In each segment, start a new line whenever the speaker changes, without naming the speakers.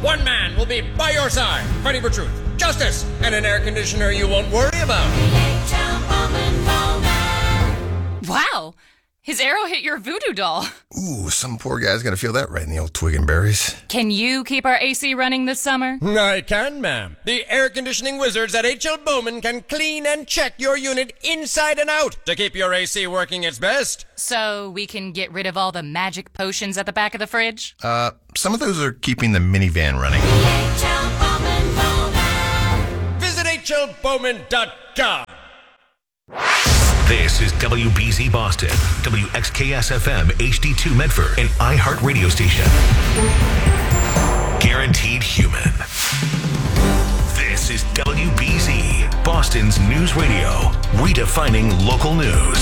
one man will be by your side, fighting for truth, justice, and an air conditioner you won't worry about.
Wow! His arrow hit your voodoo doll.
Ooh, some poor guy's gonna feel that right in the old twig and berries.
Can you keep our AC running this summer?
I can, ma'am. The air conditioning wizards at H.L. Bowman can clean and check your unit inside and out to keep your AC working its best.
So we can get rid of all the magic potions at the back of the fridge?
Some of those are keeping the minivan running.
Visit hlbowman.com.
This is WBZ Boston, WXKS-FM HD2 Medford, an iHeart radio station. Guaranteed human. This is WBZ, Boston's news radio, redefining local news.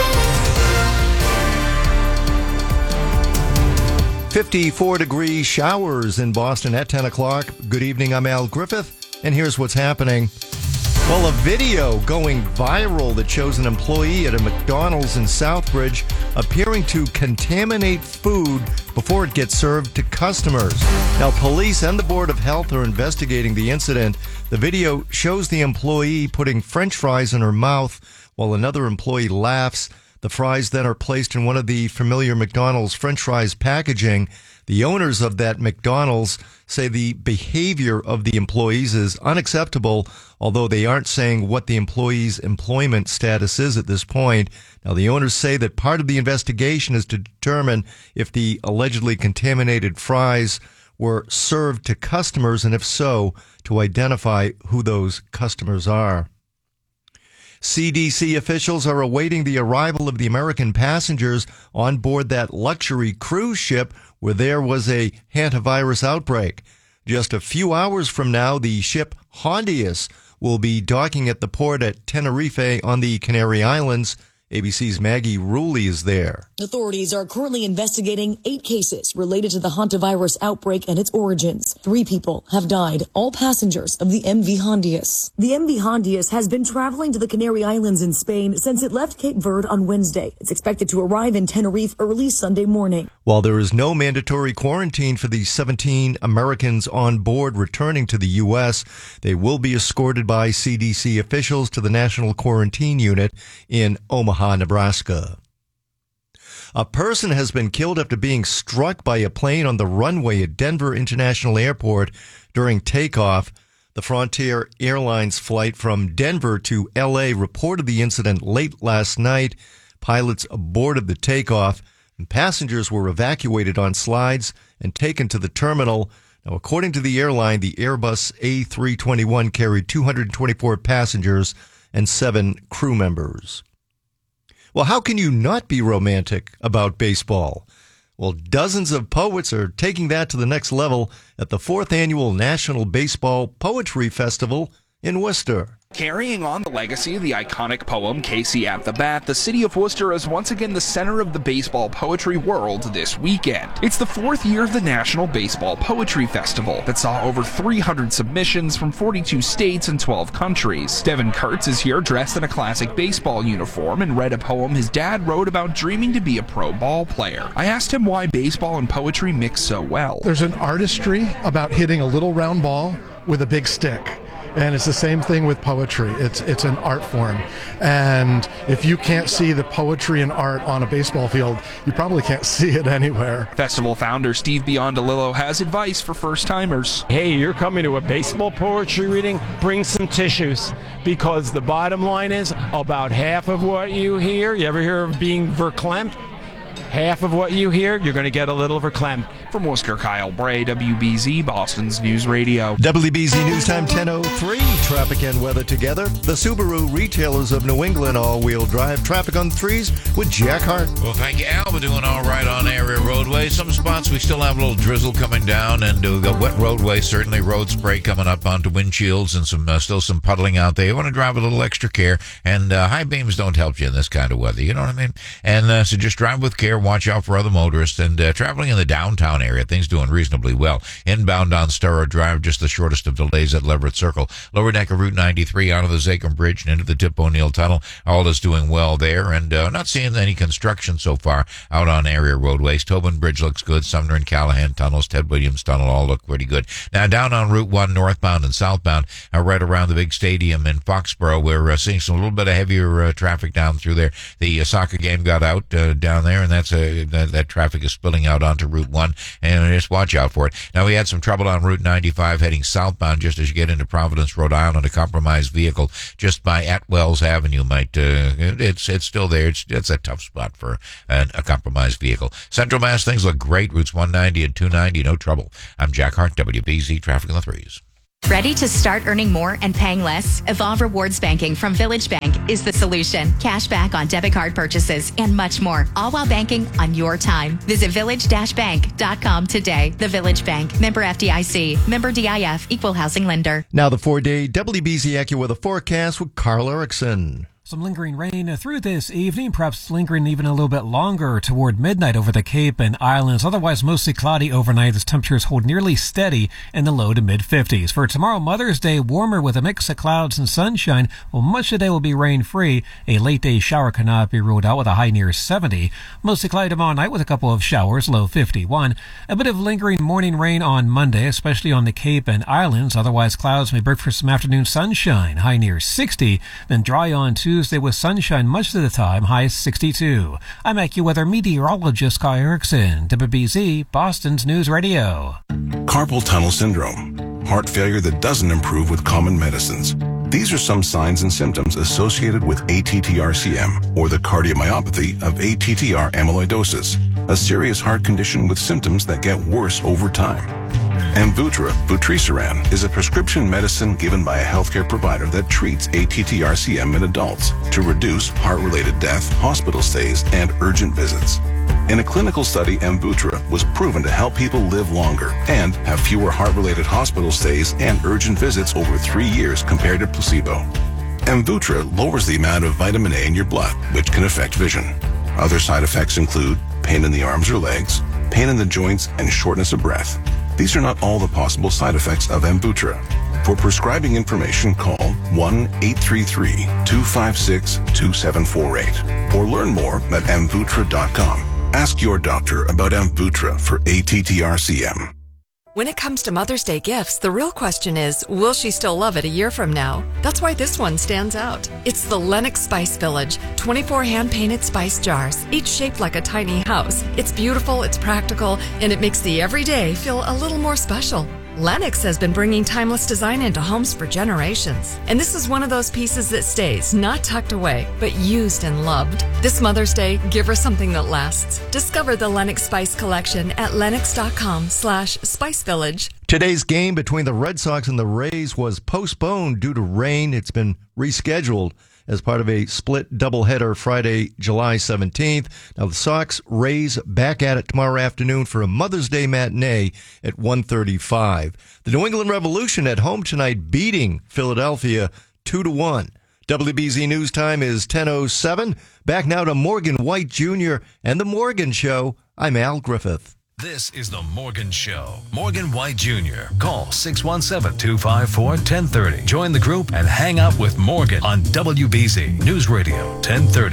54-degree showers in Boston at 10 o'clock. Good evening, I'm Al Griffith, and here's what's happening. Well, a video going viral that shows an employee at a McDonald's in Southbridge appearing to contaminate food before it gets served to customers. Now, police and the Board of Health are investigating the incident. The video shows the employee putting French fries in her mouth while another employee laughs. The fries then are placed in one of the familiar McDonald's French fries packaging. The owners of that McDonald's say the behavior of the employees is unacceptable, although they aren't saying what the employee's employment status is at this point. Now, the owners say that part of the investigation is to determine if the allegedly contaminated fries were served to customers, and if so, to identify who those customers are. CDC officials are awaiting the arrival of the American passengers on board that luxury cruise ship where there was a hantavirus outbreak. Just a few hours from now, the ship Hondius will be docking at the port at Tenerife on the Canary Islands. ABC's Maggie Rulli is there.
Authorities are currently investigating 8 cases related to the hantavirus outbreak and its origins. 3 people have died, all passengers of the MV Hondius. The MV Hondius has been traveling to the Canary Islands in Spain since it left Cape Verde on Wednesday. It's expected to arrive in Tenerife early Sunday morning.
While there is no mandatory quarantine for the 17 Americans on board returning to the U.S., they will be escorted by CDC officials to the National Quarantine Unit in Omaha, Nebraska. A person has been killed after being struck by a plane on the runway at Denver International Airport during takeoff. The Frontier Airlines flight from Denver to L.A. reported the incident late last night. Pilots aborted the takeoff, and passengers were evacuated on slides and taken to the terminal. Now, according to the airline, the Airbus A321 carried 224 passengers and 7 crew members. Well, how can you not be romantic about baseball? Well, dozens of poets are taking that to the next level at the 4th Annual National Baseball Poetry Festival in Worcester.
Carrying on the legacy of the iconic poem Casey at the Bat, the city of Worcester is once again the center of the baseball poetry world this weekend. It's the 4th year of the National Baseball Poetry Festival that saw over 300 submissions from 42 states and 12 countries. Devin Kurtz is here dressed in a classic baseball uniform and read a poem his dad wrote about dreaming to be a pro ball player. I asked him why baseball and poetry mix so well.
There's an artistry about hitting a little round ball with a big stick. And it's the same thing with poetry. It's an art form. And if you can't see the poetry and art on a baseball field, you probably can't see it anywhere.
Festival founder Steve Biondolillo has advice for first-timers.
Hey, you're coming to a baseball poetry reading? Bring some tissues. Because the bottom line is about half of what you hear, you ever hear of being verklempt? Half of what you hear, you're going to get a little verklempt.
From Worcester, Kyle Bray, WBZ, Boston's News Radio.
WBZ News Time 10:03. Traffic and weather together. The Subaru retailers of New England all-wheel drive. Traffic on the 3s with Jack Hart.
Well, thank you, Al. We're doing all right on area roadways. Some spots we still have a little drizzle coming down, and we've got wet roadways. Certainly road spray coming up onto windshields, and still some puddling out there. You want to drive with a little extra care, and high beams don't help you in this kind of weather. You know what I mean? And so just drive with care. there. Watch out for other motorists. And traveling in the downtown area, things doing reasonably well. Inbound on Starrow Drive, just the shortest of delays at Leverett Circle. Lower deck of Route 93 out of the Zachem Bridge and into the Tip O'Neill Tunnel. All is doing well there. And not seeing any construction so far out on area roadways. Tobin Bridge looks good. Sumner and Callahan tunnels, Ted Williams Tunnel all look pretty good. Now down on Route 1 northbound and southbound, right around the big stadium in Foxborough, we're seeing some little bit of heavier traffic down through there. The soccer game got out down there, and that traffic is spilling out onto Route 1, and just watch out for it. Now we had some trouble on Route 95 heading southbound just as you get into Providence, Rhode Island. A compromised vehicle just by Atwells Avenue might it's still there. It's a tough spot for a compromised vehicle. Central Mass, things look great. Routes 190 and 290, no trouble. I'm Jack Hart, WBZ Traffic in the Threes.
Ready to start earning more and paying less? Evolve Rewards Banking from Village Bank is the solution. Cash back on debit card purchases and much more, all while banking on your time. Visit village-bank.com today. The Village Bank, member FDIC, member DIF, equal housing lender.
Now the 4-day WBZ AccuWeather forecast with Carl Erickson.
Some lingering rain through this evening, perhaps lingering even a little bit longer toward midnight over the Cape and Islands. Otherwise, mostly cloudy overnight as temperatures hold nearly steady in the low to mid-50s. For tomorrow, Mother's Day, warmer with a mix of clouds and sunshine. Well, much of the day will be rain-free. A late-day shower cannot be ruled out with a high near 70. Mostly cloudy tomorrow night with a couple of showers, low 51. A bit of lingering morning rain on Monday, especially on the Cape and Islands. Otherwise, clouds may break for some afternoon sunshine, high near 60. Then dry on Tuesday with sunshine much of the time, high 62. I'm AccuWeather meteorologist Kai Erickson, WBZ, Boston's News Radio.
Carpal tunnel syndrome, heart failure that doesn't improve with common medicines. These are some signs and symptoms associated with ATTR-CM, or the cardiomyopathy of ATTR amyloidosis, a serious heart condition with symptoms that get worse over time. Amvuttra, vutrisiran, is a prescription medicine given by a healthcare provider that treats ATTR-CM in adults to reduce heart-related death, hospital stays, and urgent visits. In a clinical study, Amvuttra was proven to help people live longer and have fewer heart-related hospital stays and urgent visits over 3 years compared to placebo. Amvuttra lowers the amount of vitamin A in your blood, which can affect vision. Other side effects include pain in the arms or legs, pain in the joints, and shortness of breath. These are not all the possible side effects of Amvuttra. For prescribing information, call 1-833-256-2748 or learn more at amvuttra.com. Ask your doctor about Amvuttra for ATTR-CM.
When it comes to Mother's Day gifts, the real question is, will she still love it a year from now? That's why this one stands out. It's the Lennox Spice Village, 24 hand-painted spice jars, each shaped like a tiny house. It's beautiful, it's practical, and it makes the everyday feel a little more special. Lennox has been bringing timeless design into homes for generations. And this is one of those pieces that stays, not tucked away, but used and loved. This Mother's Day, give her something that lasts. Discover the Lennox Spice Collection at lennox.com/spicevillage.
Today's game between the Red Sox and the Rays was postponed due to rain. It's been rescheduled as part of a split doubleheader Friday, July 17th. Now the Sox Rays back at it tomorrow afternoon for a Mother's Day matinee at 1:35. The New England Revolution at home tonight beating Philadelphia 2-1. WBZ News Time is 10:07. Back now to Morgan White Jr. and The Morgan Show. I'm Al Griffith.
This is The Morgan Show. Morgan White Jr. Call 617-254-1030. Join the group and hang out with Morgan on WBZ News Radio 1030.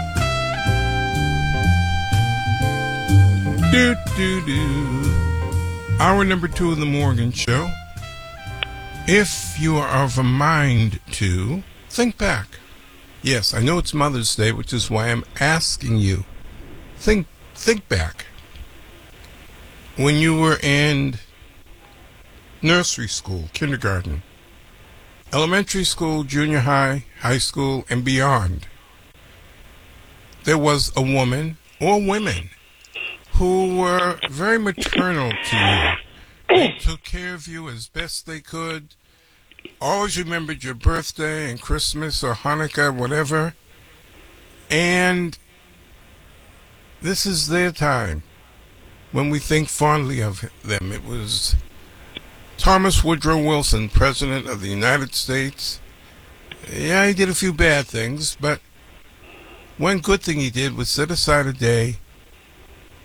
Hour number 2 of The Morgan Show. If you are of a mind to, think back. Yes, I know it's Mother's Day, which is why I'm asking you. Think back. When you were in nursery school, kindergarten, elementary school, junior high, high school, and beyond, there was a woman or women who were very maternal to you. They took care of you as best they could, always remembered your birthday and Christmas or Hanukkah, whatever, and this is their time. When we think fondly of them, it was Thomas Woodrow Wilson, President of the United States. Yeah, he did a few bad things, but one good thing he did was set aside a day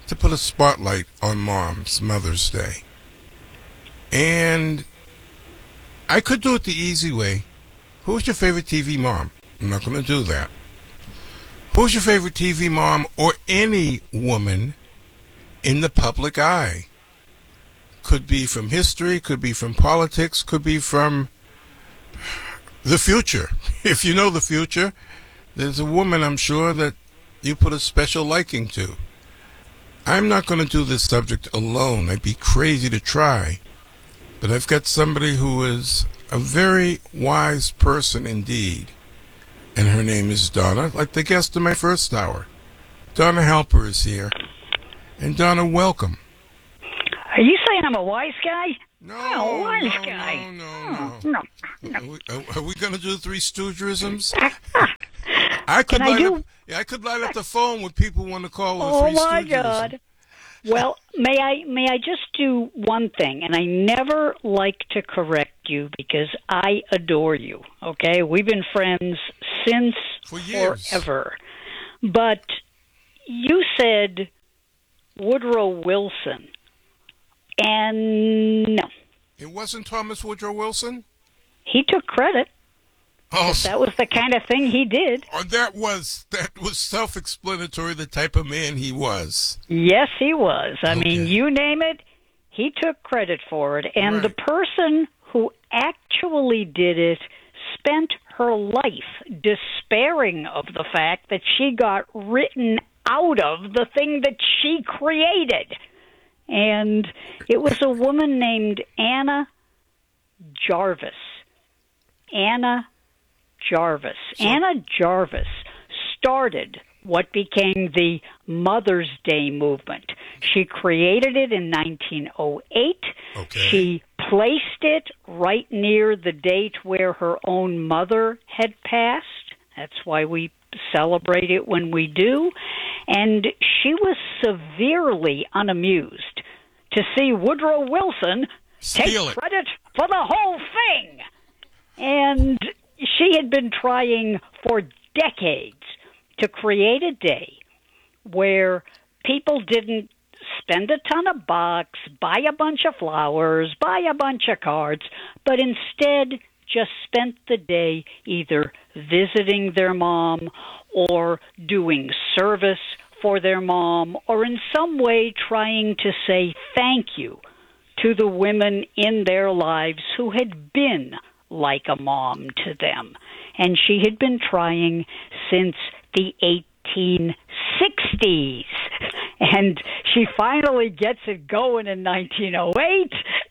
to put a spotlight on Mom's Mother's Day. And I could do it the easy way. Who's your favorite TV mom? I'm not going to do that. Who's your favorite TV mom or any woman in the public eye? Could be from history, could be from politics, could be from the future. If you know the future, there's a woman, I'm sure, that you put a special liking to. I'm not going to do this subject alone. I'd be crazy to try. But I've got somebody who is a very wise person indeed. And her name is Donna, like the guest in my first hour. Donna Halper is here. And Donna, welcome.
Are you saying I'm a wise guy?
No,
I'm a wise guy.
No. Are we going to do Three Stoogerisms? I could light up the phone with people who want to call with Three Stoogerisms.
Oh my God! Well, may I just do one thing? And I never like to correct you because I adore you. Okay, we've been friends since forever. But you said Woodrow Wilson. And no.
It wasn't Thomas Woodrow Wilson?
He took credit.
Oh,
that was the kind of thing he did.
Oh, that was self-explanatory, the type of man he was.
Yes, he was. I mean, you name it, he took credit for it. And the person who actually did it spent her life despairing of the fact that she got written out of the thing that she created. And it was a woman named Anna Jarvis. Anna Jarvis started what became the Mother's Day movement. She created it in 1908. Okay. She placed it right near the date where her own mother had passed. That's why we celebrate it when we do. And she was severely unamused to see Woodrow Wilson take credit for the whole thing. And she had been trying for decades to create a day where people didn't spend a ton of bucks, buy a bunch of flowers, buy a bunch of cards, but instead just spent the day either visiting their mom or doing service for their mom or in some way trying to say thank you to the women in their lives who had been like a mom to them. And she had been trying since the 1860s. And she finally gets it going in 1908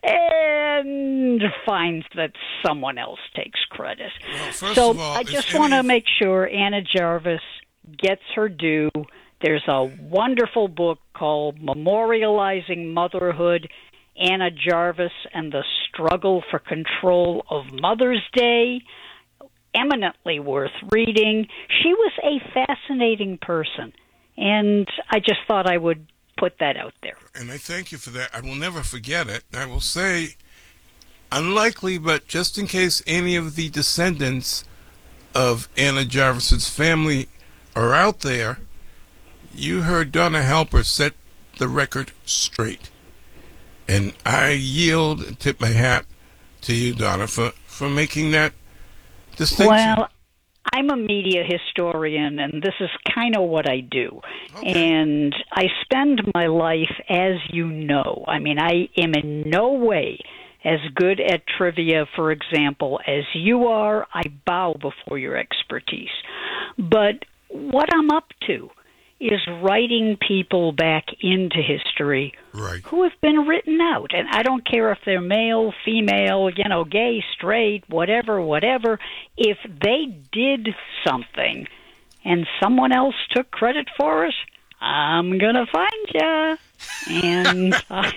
and finds that someone else takes credit.
Well, first
so
of all,
I just want to make sure Anna Jarvis gets her due. There's a wonderful book called Memorializing Motherhood, Anna Jarvis and the Struggle for Control of Mother's Day. Eminently worth reading. She was a fascinating person, and I just thought I would put that out there.
And I thank you for that. I will never forget it. I will say, unlikely, but just in case any of the descendants of Anna Jarvis's family are out there, you heard Donna Halper set the record straight. And I yield and tip my hat to you, Donna, for making that distinction.
Well, I'm a media historian, and this is kind of what I do. Okay. And I spend my life, as you know. I mean, I am in no way as good at trivia, for example, as you are. I bow before your expertise. But what I'm up to is writing people back into history who have been written out. And I don't care if they're male, female, gay, straight, whatever. If they did something and someone else took credit for it, I'm going to find you. And,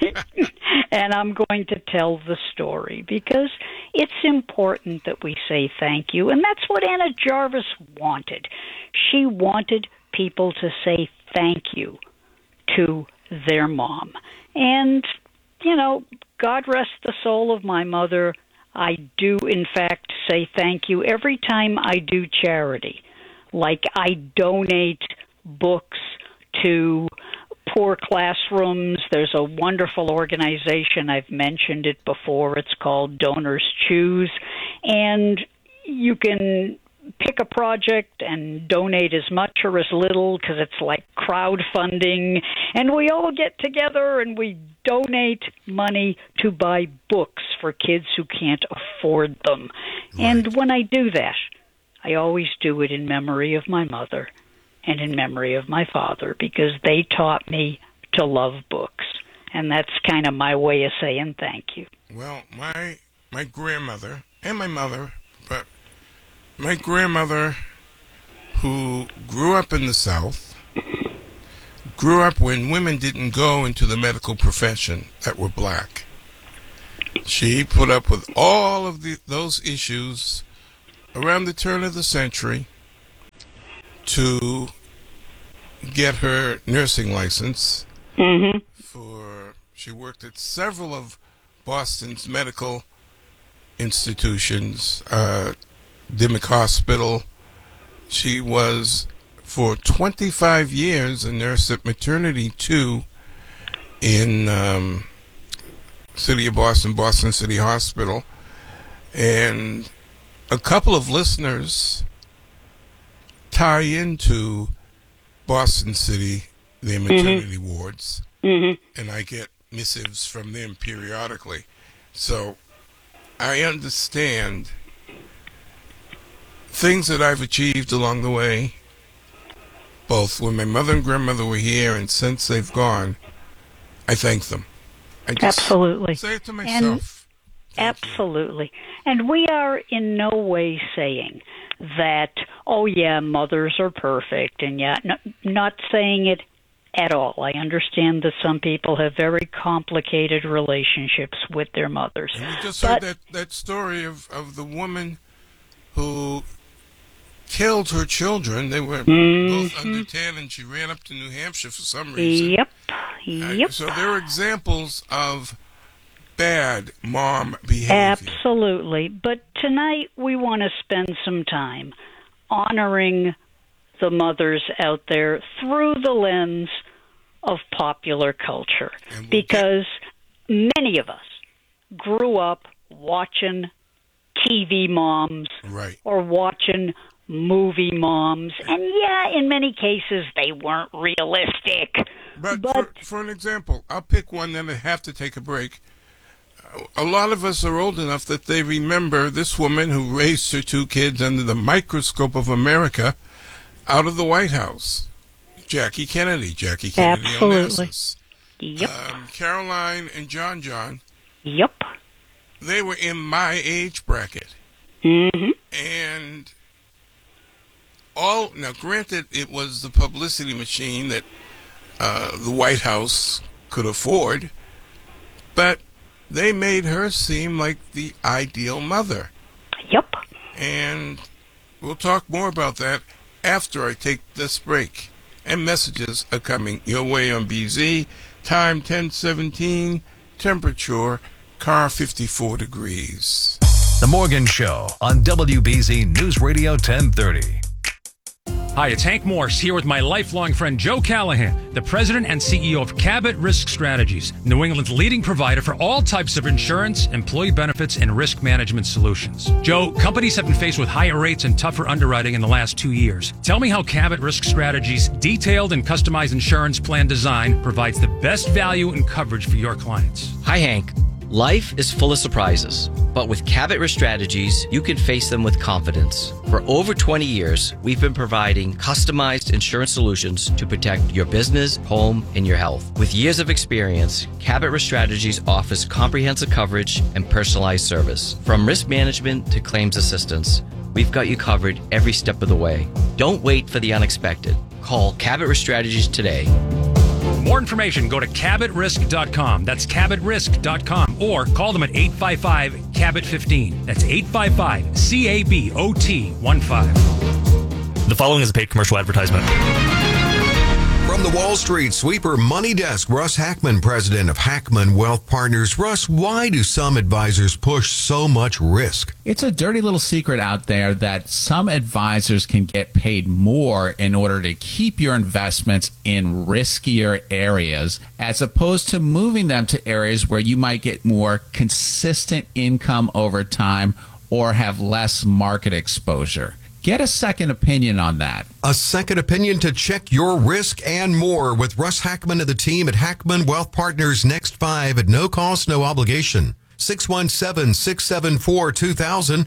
and I'm going to tell the story because it's important that we say thank you. And that's what Anna Jarvis wanted. She wanted people to say thank you to their mom. And, God rest the soul of my mother, I do, in fact, say thank you every time I do charity. Like I donate books to poor classrooms. There's a wonderful organization. I've mentioned it before. It's called Donors Choose. And you can pick a project and donate as much or as little because it's like crowdfunding. And we all get together and we donate money to buy books for kids who can't afford them. Right. And when I do that, I always do it in memory of my mother and in memory of my father, because they taught me to love books. And that's kind of my way of saying thank you.
Well, my grandmother and my mother, but my grandmother, who grew up in the South, grew up when women didn't go into the medical profession that were black. She put up with all of those issues around the turn of the century to get her nursing license.
Mm-hmm.
She worked at several of Boston's medical institutions, Dimmock Hospital. She was for 25 years a nurse at Maternity 2 in City of Boston, Boston City Hospital. And a couple of listeners tie into Boston City, their maternity wards, and I get missives from them periodically. So I understand things that I've achieved along the way, both when my mother and grandmother were here and since they've gone. I thank them. I just
Absolutely.
say it to myself.
Absolutely. And we are in no way saying that, oh, yeah, mothers are perfect, and yeah, not saying it at all. I understand that some people have very complicated relationships with their mothers.
And we just heard that story of the woman who killed her children. They were both under 10, and she ran up to New Hampshire for some reason.
Yep.
So there are examples of bad mom behavior.
Absolutely. But tonight we want to spend some time honoring the mothers out there through the lens of popular culture. Because many of us grew up watching TV moms or watching movie moms. And yeah, in many cases they weren't realistic.
But for an example, I'll pick one, then I have to take a break. A lot of us are old enough that they remember this woman who raised her 2 kids under the microscope of America out of the White House. Jackie Kennedy
Absolutely.
Onassis.
Yep.
Caroline and John.
Yep.
They were in my age bracket.
Mm-hmm.
And now granted, it was the publicity machine that the White House could afford, but they made her seem like the ideal mother.
Yep.
And we'll talk more about that after I take this break. And messages are coming your way on BZ. Time 10:17. Temperature, car 54 degrees.
The Morgan Show on WBZ News Radio 1030.
Hi, it's Hank Morse here with my lifelong friend Joe Callahan, the president and CEO of Cabot Risk Strategies, New England's leading provider for all types of insurance, employee benefits, and risk management solutions. Joe, companies have been faced with higher rates and tougher underwriting in the last 2 years. Tell me how Cabot Risk Strategies' detailed and customized insurance plan design provides the best value and coverage for your clients.
Hi, Hank. Life is full of surprises, but with Cabot Risk Strategies, you can face them with confidence. For over 20 years, we've been providing customized insurance solutions to protect your business, home, and your health. With years of experience, Cabot Risk Strategies offers comprehensive coverage and personalized service. From risk management to claims assistance, we've got you covered every step of the way. Don't wait for the unexpected. Call Cabot Risk Strategies today.
For more information, go to CabotRisk.com. That's CabotRisk.com. Or call them at 855-CABOT-15. That's 855-CABOT-15.
The following is a paid commercial advertisement. From the Wall Street Sweeper Money Desk, Russ Hackman, president of Hackman Wealth Partners. Russ, why do some advisors push so much risk?
It's a dirty little secret out there that some advisors can get paid more in order to keep your investments in riskier areas, as opposed to moving them to areas where you might get more consistent income over time or have less market exposure. Get a second opinion on that.
A second opinion to check your risk and more with Russ Hackman and the team at Hackman Wealth Partners. Next 5 at no cost, no obligation. 617-674-2000.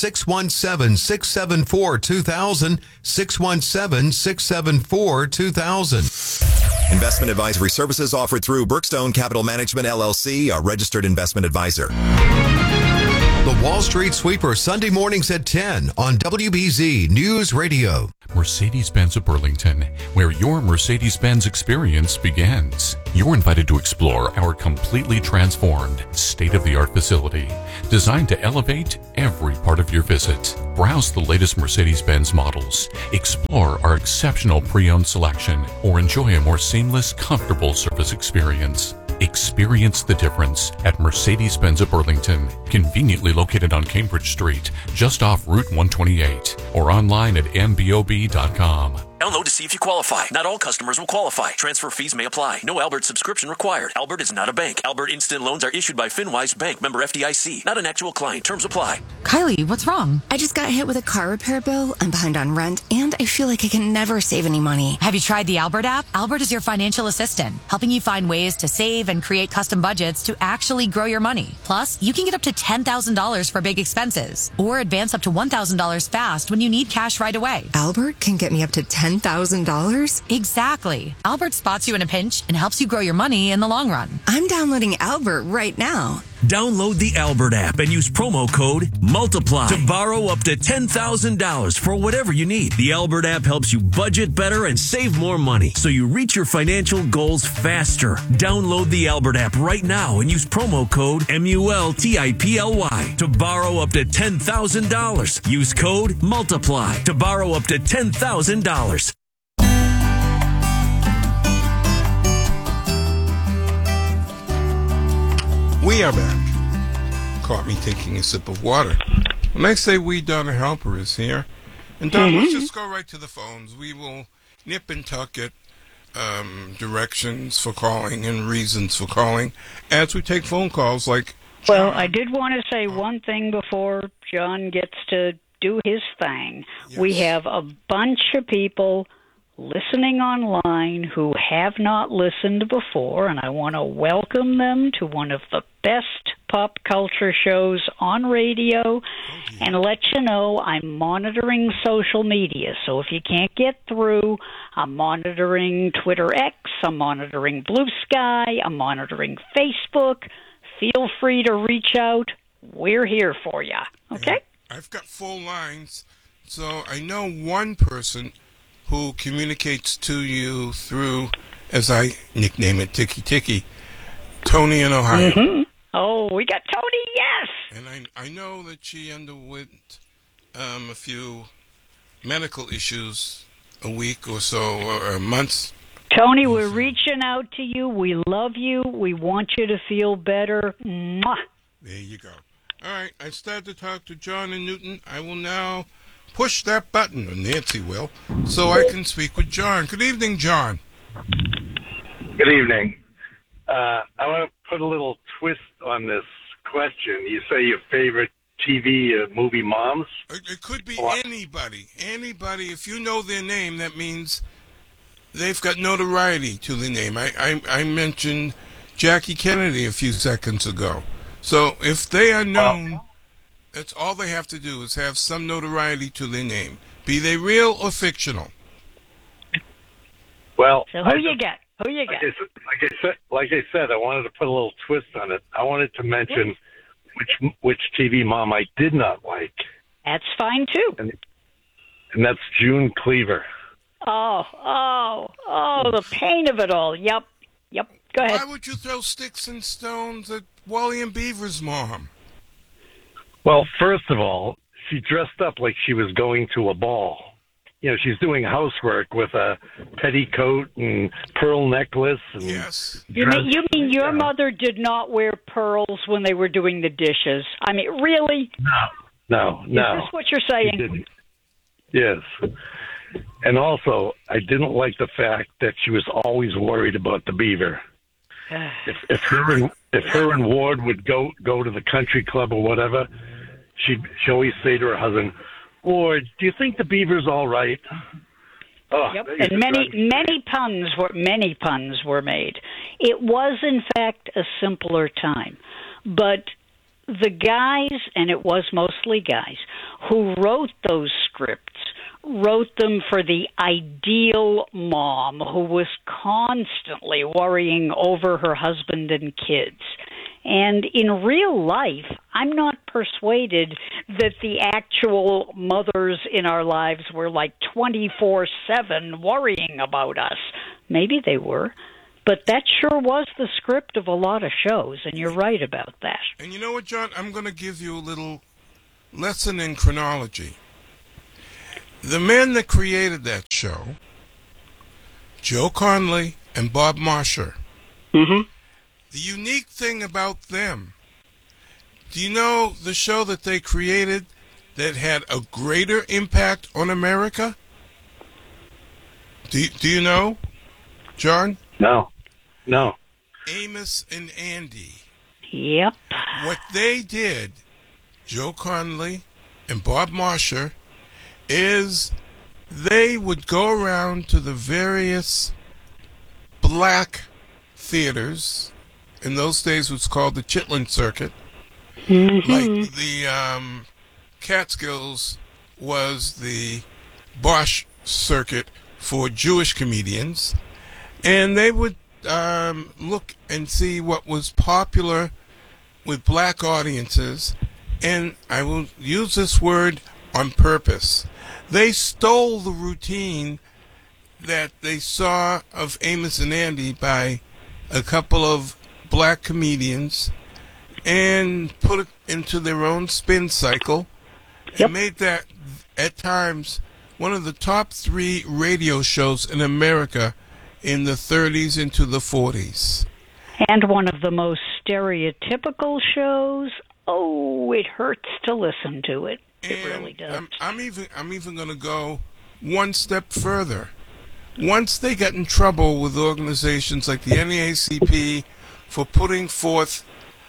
617-674-2000. 617-674-2000.
Investment advisory services offered through Brookstone Capital Management, LLC, a registered investment advisor.
The Wall Street Sweeper, Sunday mornings at 10 on WBZ News Radio.
Mercedes-Benz of Burlington, where your Mercedes-Benz experience begins. You're invited to explore our completely transformed, state-of-the-art facility, designed to elevate every part of your visit. Browse the latest Mercedes-Benz models, explore our exceptional pre-owned selection, or enjoy a more seamless, comfortable service experience. Experience the difference at Mercedes-Benz of Burlington, conveniently located on Cambridge Street, just off Route 128, or online at mbob.com.
Download to see if you qualify. Not all customers will qualify. Transfer fees may apply. No Albert subscription required. Albert is not a bank. Albert Instant Loans are issued by FinWise Bank, member FDIC. Not an actual client. Terms apply.
Kylie, what's wrong? I just got hit with a car repair bill. I'm behind on rent, and I feel like I can never save any money.
Have you tried the Albert app? Albert is your financial assistant, helping you find ways to save and create custom budgets to actually grow your money. Plus, you can get up to $10,000 for big expenses, or advance up to $1,000 fast when you need cash right away.
Albert can get me up to $10,000?
Exactly. Albert spots you in a pinch and helps you grow your money in the long run.
I'm downloading Albert right now.
Download the Albert app and use promo code MULTIPLY to borrow up to $10,000 for whatever you need. The Albert app helps you budget better and save more money so you reach your financial goals faster. Download the Albert app right now and use promo code MULTIPLY to borrow up to $10,000. Use code MULTIPLY to borrow up to $10,000.
We are back. Caught me taking a sip of water. When I say we, Donna Halper is here. And Donna, let's just go right to the phones. We will nip and tuck at directions for calling and reasons for calling as we take phone calls like...
Well, I did want to say one thing before John gets to do his thing. Yes. We have a bunch of people listening online who have not listened before, and I want to welcome them to one of the best pop culture shows on radio, and let you know I'm monitoring social media. So if you can't get through, I'm monitoring Twitter X, I'm monitoring Blue Sky, I'm monitoring Facebook. Feel free to reach out. We're here for you. Okay?
I've got full lines, so I know one person who communicates to you through, as I nickname it, Tiki Tiki, Tony in Ohio.
Mm-hmm. Oh, we got Tony, yes!
And I know that she underwent a few medical issues a week or so, or months.
Tony, we're reaching out to you. We love you. We want you to feel better. Mwah!
There you go. All right, I started to talk to John and Newton. I will now push that button, or Nancy will, so I can speak with John. Good evening, John.
Good evening. I want to put a little twist on this question. You say your favorite TV movie moms?
It could be anybody. Anybody. If you know their name, that means they've got notoriety to the name. I mentioned Jackie Kennedy a few seconds ago. So if they are known... That's all they have to do is have some notoriety to their name, be they real or fictional.
Well,
so who you got? Who you got?
Like I said, I wanted to put a little twist on it. I wanted to mention which TV mom I did not like.
That's fine too.
And that's June Cleaver.
Oh, the pain of it all. Yep. Go ahead.
Why would you throw sticks and stones at Wally and Beaver's mom?
Well, first of all, she dressed up like she was going to a ball. she's doing housework with a petticoat and pearl necklace. And
yes.
You mean your mother did not wear pearls when they were doing the dishes? I mean, really?
No.
Is this what you're saying?
Yes. And also, I didn't like the fact that she was always worried about the beaver. If her and Ward would go to the country club or whatever, she'd always say to her husband, "Ward, do you think the beaver's all right?" Oh,
yep. And many puns were made. It was, in fact, a simpler time, but the guys, and it was mostly guys, who wrote those scripts wrote them for the ideal mom who was constantly worrying over her husband and kids. And in real life, I'm not persuaded that the actual mothers in our lives were like 24/7 worrying about us. Maybe they were, but that sure was the script of a lot of shows, and you're right about that.
And you know what, John? I'm going to give you a little lesson in chronology. The men that created that show, Joe Conley and Bob Mosher,
mm-hmm.
The unique thing about them, do you know the show that they created that had a greater impact on America? Do you know, John?
No.
Amos and Andy.
Yep.
What they did, Joe Conley and Bob Mosher, is they would go around to the various black theaters. In those days, it was called the Chitlin Circuit.
Mm-hmm.
Like the Catskills was the Bosch Circuit for Jewish comedians. And they would look and see what was popular with black audiences. And I will use this word on purpose. They stole the routine that they saw of Amos and Andy by a couple of black comedians and put it into their own spin cycle and made that, at times, one of the top 3 radio shows in America in the 30s into the 40s.
And one of the most stereotypical shows. Oh, it hurts to listen to it. It really does.
I'm even going to go one step further. Once they got in trouble with organizations like the NAACP for putting forth,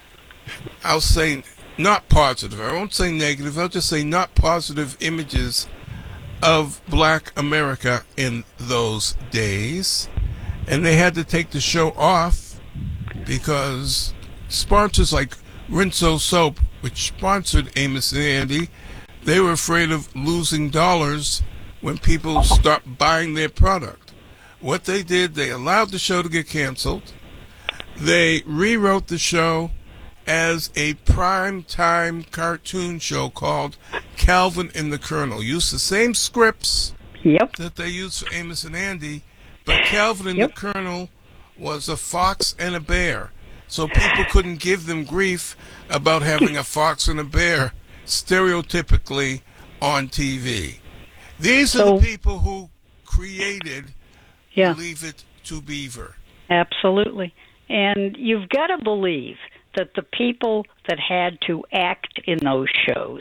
I'll say not positive, I won't say negative, I'll just say not positive images of black America in those days, and they had to take the show off because sponsors like Rinso Soap, which sponsored Amos and Andy, they were afraid of losing dollars when people stopped buying their product. What they did, they allowed the show to get canceled. They rewrote the show as a prime-time cartoon show called Calvin and the Colonel. Used the same scripts that they used for Amos and Andy, but Calvin and the Colonel was a fox and a bear. So people couldn't give them grief about having a fox and a bear stereotypically on TV. These are the people who created Leave It to Beaver.
Absolutely. And you've got to believe that the people that had to act in those shows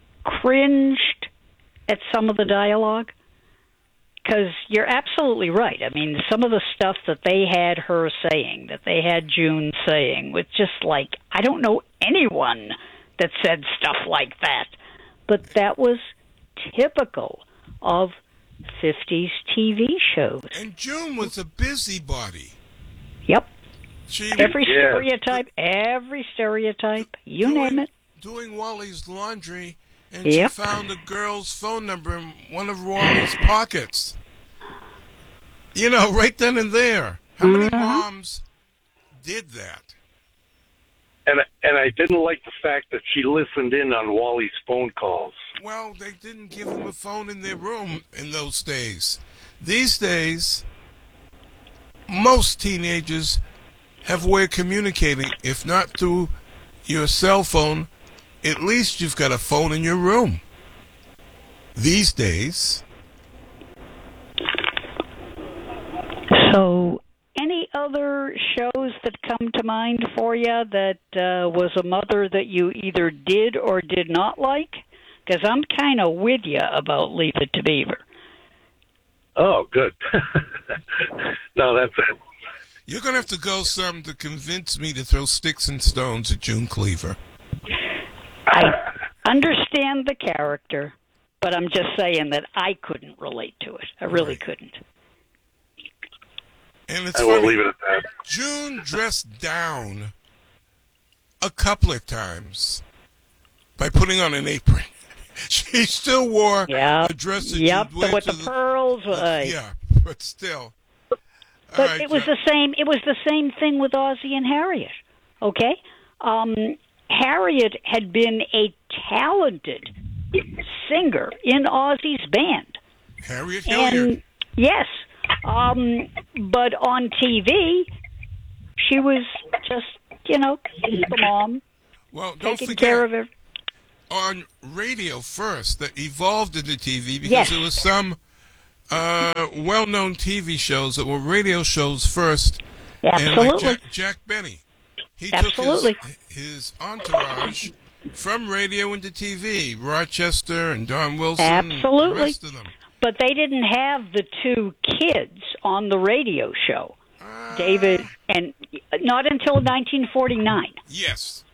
cringed at some of the dialogue. Because you're absolutely right. I mean, some of the stuff that they had her saying, that they had June saying, was just like, I don't know anyone that said stuff like that. But that was typical of 50s TV shows.
And June was a busybody.
Yep. Every stereotype, you name it.
Doing Wally's laundry, and she found a girl's phone number in one of Wally's pockets. You know, right then and there. How many moms did that?
And I didn't like the fact that she listened in on Wally's phone calls.
Well, they didn't give him a phone in their room in those days. These days, most teenagers have a way of communicating, if not through your cell phone, at least you've got a phone in your room. These days,
So, any other shows that come to mind for you that was a mother that you either did or did not like? Because I'm kind of with you about Leave It to Beaver.
Oh, good. No, that's it.
You're going to have to go some to convince me to throw sticks and stones at June Cleaver.
I understand the character, but I'm just saying that I couldn't relate to it. I really couldn't.
And it's
I
funny,
will leave it at that.
June dressed down a couple of times by putting on an apron. She still wore a dress that you'd wear
with
to
the pearls.
yeah, but still.
But
right,
it was the same. It was the same thing with Ozzie and Harriet. Okay, Harriet had been a talented singer in Ozzie's band.
Harriet Hilliard.
Yes, but on TV, she was just the mom.
Well, don't
taking
forget,
care of her.
On radio first, that evolved into TV because there was some well-known TV shows that were radio shows first.
Absolutely.
And like Jack Benny. He took his entourage from radio into TV. Rochester and Don Wilson.
Absolutely.
And the rest of them.
But they didn't have the two kids on the radio show. David, and not until 1949.
Yes.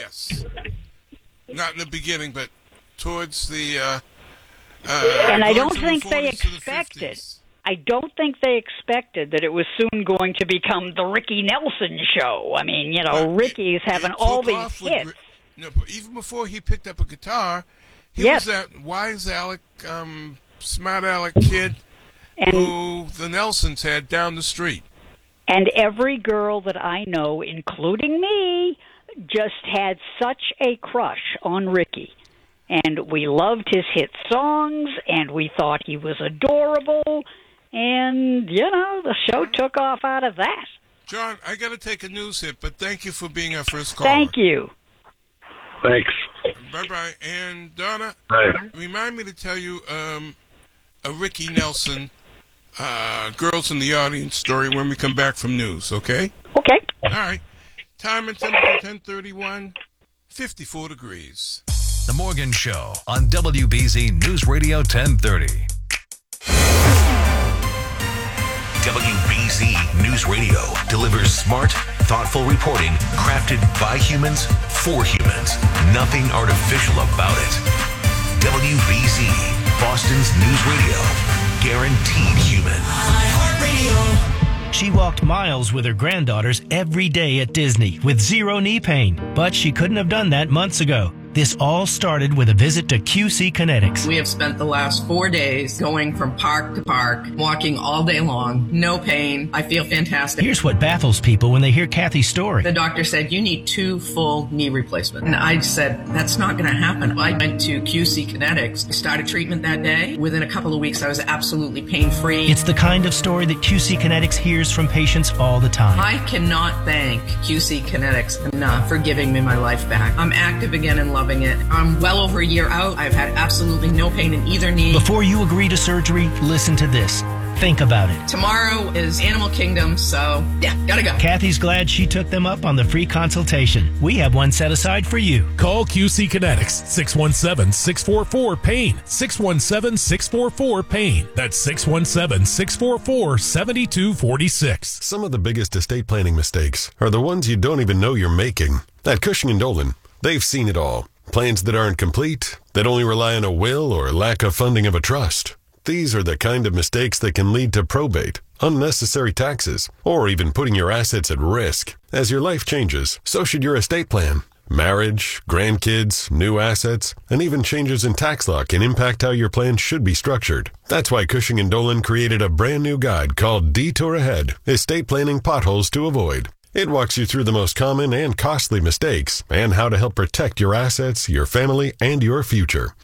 Not in the beginning, but towards the...
and I don't think they expected. I don't think they expected that it was soon going to become the Ricky Nelson show. I mean, Ricky's having all these hits.
No, but even before he picked up a guitar, he was that wise Alec, smart Alec kid who the Nelsons had down the street.
And every girl that I know, including me, just had such a crush on Ricky. And we loved his hit songs, and we thought he was adorable. And, the show took off out of that.
John, I got to take a news hit, but thank you for being our first caller.
Thank you.
Thanks.
Bye-bye. And, Donna,
Bye.
Remind me to tell you a Ricky Nelson Girls in the Audience story when we come back from news, okay?
Okay.
All right. Time and temperature 10:31, 54 degrees.
The Morgan Show on WBZ News Radio 1030.
WBZ News Radio delivers smart, thoughtful reporting crafted by humans for humans. Nothing artificial about it. WBZ, Boston's news radio. Guaranteed human.
She walked miles with her granddaughters every day at Disney with zero knee pain, but she couldn't have done that months ago. This all started with a visit to QC Kinetics.
We have spent the last 4 days going from park to park, walking all day long, no pain. I feel fantastic.
Here's what baffles people when they hear Kathy's story.
The doctor said, you need 2 full knee replacements. And I said, that's not going to happen. I went to QC Kinetics, started treatment that day. Within a couple of weeks, I was absolutely pain-free.
It's the kind of story that QC Kinetics hears from patients all the time.
I cannot thank QC Kinetics enough for giving me my life back. I'm active again and loving it. I'm well over a year out. I've had absolutely no pain in either knee.
Before you agree to surgery, listen to this. Think about it.
Tomorrow is Animal Kingdom, so yeah, gotta go.
Kathy's glad she took them up on the free consultation. We have one set aside for you.
Call QC Kinetics, 617-644-PAIN, 617-644-PAIN. That's 617-644-7246.
Some of the biggest estate planning mistakes are the ones you don't even know you're making. At Cushing & Dolan, they've seen it all. Plans that aren't complete, that only rely on a will or lack of funding of a trust. These are the kind of mistakes that can lead to probate, unnecessary taxes, or even putting your assets at risk. As your life changes, so should your estate plan. Marriage, grandkids, new assets, and even changes in tax law can impact how your plan should be structured. That's why Cushing & Dolan created a brand new guide called Detour Ahead, Estate Planning Potholes to Avoid. It walks you through the most common and costly mistakes and how to help protect your assets, your family, and your future.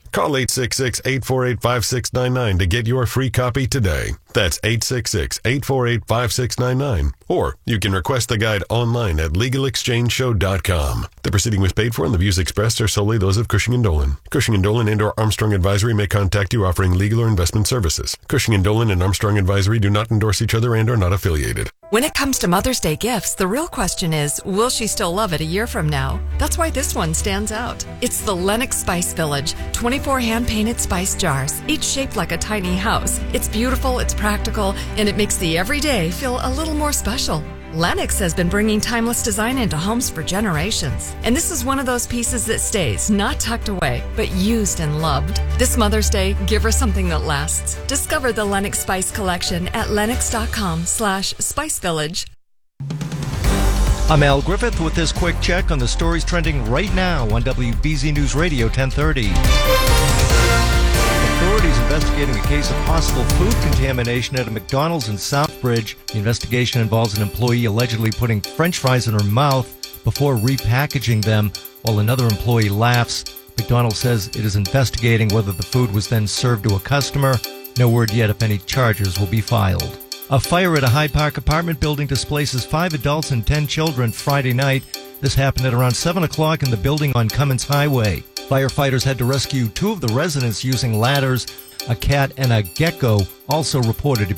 Call 866-848-5699 to get your free copy today. That's 866-848-5699. Or you can request the guide online at LegalExchangeShow.com. The proceeding was paid for and the views expressed are solely those of Cushing & Dolan. Cushing & Dolan and/or Armstrong Advisory may contact you offering legal or investment services. Cushing & Dolan and Armstrong Advisory do not endorse each other and are not affiliated.
When it comes to Mother's Day gifts, the real question is, will she still love it a year from now? That's why this one stands out. It's the Lennox Spice Village. 24 hand-painted spice jars, each shaped like a tiny house. It's beautiful, it's practical, and it makes the everyday feel a little more special. Lennox has been bringing timeless design into homes for generations. And this is one of those pieces that stays, not tucked away, but used and loved. This Mother's Day, give her something that lasts. Discover the Lennox Spice Collection at lennox.com/spicevillage.
I'm Al Griffith with this quick check on the stories trending right now on WBZ News Radio 1030. Authorities investigating a case of possible food contamination at a McDonald's in Southbridge. The investigation involves an employee allegedly putting French fries in her mouth before repackaging them while another employee laughs. McDonald's says it is investigating whether the food was then served to a customer. No word yet if any charges will be filed. A fire at a Hyde Park apartment building displaces 5 adults and 10 children Friday night. This happened at around 7 o'clock in the building on Cummins Highway. Firefighters had to rescue 2 of the residents using ladders. A cat and a gecko also reported to be